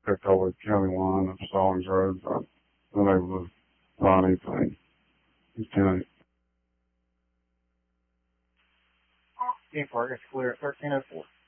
picked over the county line of Stallings Road, but I've been able to find anything. It's kind 10-4, I guess clear at 1304.